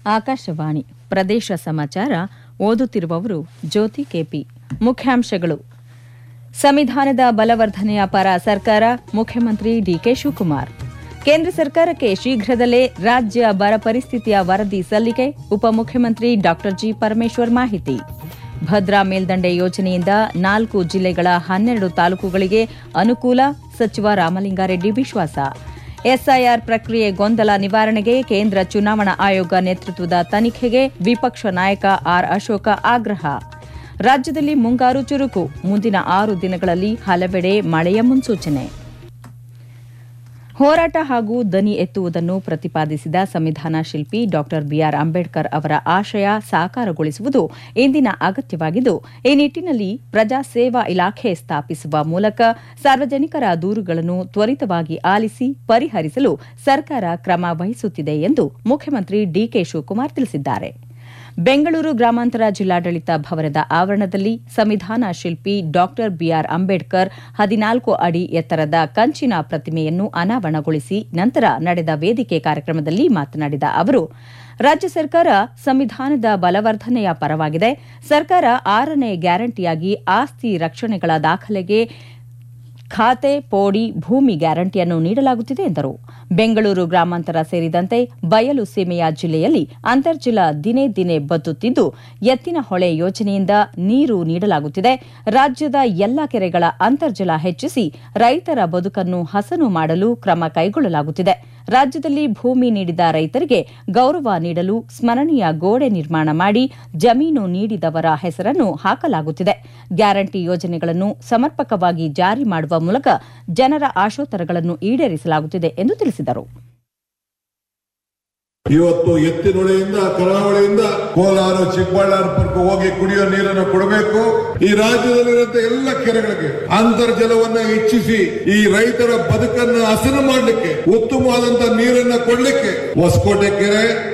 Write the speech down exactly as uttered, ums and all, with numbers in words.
ಆಕಾಶವಾಣಿ ಪ್ರದೇಶ ಸಮಾಚಾರ ಓದುತ್ತಿರುವವರು ಜ್ಯೋತಿ ಕೆಪಿ. ಮುಖ್ಯಾಂಶಗಳು: ಸಂವಿಧಾನದ ಬಲವರ್ಧನೆಯ ಪರ ಸರ್ಕಾರ, ಮುಖ್ಯಮಂತ್ರಿ ಡಿಕೆ ಶಿವಕುಮಾರ್. ಕೇಂದ್ರ ಸರ್ಕಾರಕ್ಕೆ ಶೀಘ್ರದಲ್ಲೇ ರಾಜ್ಯ ಬರ ಪರಿಸ್ಥಿತಿಯ ವರದಿ ಸಲ್ಲಿಕೆ, ಉಪಮುಖ್ಯಮಂತ್ರಿ ಡಾ ಜಿ ಪರಮೇಶ್ವರ್ ಮಾಹಿತಿ. ಭದ್ರಾ ಮೇಲ್ದಂಡೆ ಯೋಜನೆಯಿಂದ ನಾಲ್ಕು ಜಿಲ್ಲೆಗಳ ಹನ್ನೆರಡು ತಾಲೂಕುಗಳಿಗೆ ಅನುಕೂಲ, ಸಚಿವ ರಾಮಲಿಂಗಾರೆಡ್ಡಿ ವಿಶ್ವಾಸ. ಎಸ್ಐಆರ್ ಪ್ರಕ್ರಿಯೆ ಗೊಂದಲ ನಿವಾರಣೆಗೆ ಕೇಂದ್ರ ಚುನಾವಣಾ ಆಯೋಗ ನೇತೃತ್ವದ ತನಿಖೆಗೆ ವಿಪಕ್ಷ ನಾಯಕ ಆರ್ ಅಶೋಕ ಆಗ್ರಹ. ರಾಜ್ಯದಲ್ಲಿ ಮುಂಗಾರು ಚುರುಕು, ಮುಂದಿನ ಆರು ದಿನಗಳಲ್ಲಿ ಹಲವೆಡೆ ಮಳೆಯ ಮುನ್ಸೂಚನೆ. ಹೋರಾಟ ಹಾಗೂ ದನಿ ಎತ್ತುವುದನ್ನು ಪ್ರತಿಪಾದಿಸಿದ ಸಂವಿಧಾನ ಶಿಲ್ಪಿ ಡಾ ಬಿಆರ್ ಅಂಬೇಡ್ಕರ್ ಅವರ ಆಶಯ ಸಾಕಾರಗೊಳಿಸುವುದು ಇಂದಿನ ಅಗತ್ಯವಾಗಿದ್ದು, ಈ ನಿಟ್ಟಿನಲ್ಲಿ ಪ್ರಜಾ ಸೇವಾ ಇಲಾಖೆ ಸ್ಥಾಪಿಸುವ ಮೂಲಕ ಸಾರ್ವಜನಿಕರ ದೂರುಗಳನ್ನು ತ್ವರಿತವಾಗಿ ಆಲಿಸಿ ಪರಿಹರಿಸಲು ಸರ್ಕಾರ ಕ್ರಮ ವಹಿಸುತ್ತಿದೆ ಎಂದು ಮುಖ್ಯಮಂತ್ರಿ ಡಿಕೆ ಶಿವಕುಮಾರ್ ತಿಳಿಸಿದ್ದಾರೆ. ಬೆಂಗಳೂರು ಗ್ರಾಮಾಂತರ ಜಿಲ್ಲಾಡಳಿತ ಭವನದ ಆವರಣದಲ್ಲಿ ಸಂವಿಧಾನ ಶಿಲ್ಪಿ ಡಾ ಬಿಆರ್ ಅಂಬೇಡ್ಕರ್ ಹದಿನಾಲ್ಕು ಅಡಿ ಎತ್ತರದ ಕಂಚಿನ ಪ್ರತಿಮೆಯನ್ನು ಅನಾವರಣಗೊಳಿಸಿ ನಂತರ ನಡೆದ ವೇದಿಕೆ ಕಾರ್ಯಕ್ರಮದಲ್ಲಿ ಮಾತನಾಡಿದ ಅವರು, ರಾಜ್ಯ ಸರ್ಕಾರ ಸಂವಿಧಾನದ ಬಲವರ್ಧನೆಯ ಪರವಾಗಿದೆ. ಸರ್ಕಾರ ಆರನೇ ಗ್ಯಾರಂಟಿಯಾಗಿ ಆಸ್ತಿ ರಕ್ಷಣೆಗಳ ದಾಖಲೆಗೆ ಖಾತೆ, ಪೋಡಿ, ಭೂಮಿ ಗ್ಯಾರಂಟಿಯನ್ನು ನೀಡಲಾಗುತ್ತಿದೆ ಎಂದರು. ಬೆಂಗಳೂರು ಗ್ರಾಮಾಂತರ ಸೇರಿದಂತೆ ಬಯಲು ಸೀಮೆಯ ಜಿಲ್ಲೆಯಲ್ಲಿ ಅಂತರ್ಜಲ ದಿನೇ ದಿನೇ ಬತ್ತುತ್ತಿದ್ದು, ಎತ್ತಿನಹೊಳೆ ಯೋಜನೆಯಿಂದ ನೀರು ನೀಡಲಾಗುತ್ತಿದೆ. ರಾಜ್ಯದ ಎಲ್ಲ ಕೆರೆಗಳ ಅಂತರ್ಜಲ ಹೆಚ್ಚಿಸಿ ರೈತರ ಬದುಕನ್ನು ಹಸನು ಮಾಡಲು ಕ್ರಮ ಕೈಗೊಳ್ಳಲಾಗುತ್ತಿದೆ. ರಾಜ್ಯದಲ್ಲಿ ಭೂಮಿ ನೀಡಿದ ರೈತರಿಗೆ ಗೌರವ ನೀಡಲು ಸ್ಮರಣೀಯ ಗೋಡೆ ನಿರ್ಮಾಣ ಮಾಡಿ ಜಮೀನು ನೀಡಿದವರ ಹೆಸರನ್ನು ಹಾಕಲಾಗುತ್ತಿದೆ. ಗ್ಯಾರಂಟಿ ಯೋಜನೆಗಳನ್ನು ಸಮರ್ಪಕವಾಗಿ ಜಾರಿ ಮಾಡುವ ಮೂಲಕ ಜನರ ಆಶೋತ್ತರಗಳನ್ನು ಈಡೇರಿಸಲಾಗುತ್ತಿದೆ ಎಂದು ತಿಳಿಸಿದರು. ಇವತ್ತು ಎತ್ತಿನೊಳೆಯಿಂದ ಕರಾವಳಿಯಿಂದ ಕೋಲಾರ, ಚಿಕ್ಕಬಳ್ಳಾಪುರಕ್ಕೆ ಹೋಗಿ ಕುಡಿಯೋ ನೀರನ್ನು ಕೊಡಬೇಕು. ಈ ರಾಜ್ಯದಲ್ಲಿರುವಂತಹ ಎಲ್ಲ ಕೆರೆಗಳಿಗೆ ಅಂತರ್ಜಲವನ್ನ ಹೆಚ್ಚಿಸಿ ಈ ರೈತರ ಬದುಕನ್ನು ಹಸನು ಮಾಡಲಿಕ್ಕೆ, ಉತ್ತಮವಾದಂತಹ ನೀರನ್ನ ಕೊಡಲಿಕ್ಕೆ ಹೊಸಕೋಟೆ ಕೆರೆ,